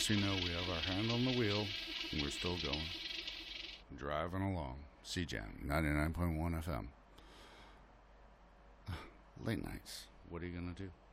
course, you know we have our hand on the wheel, and we're still going. Driving along. CJAM 99.1 FM. Late nights. What are you going to do?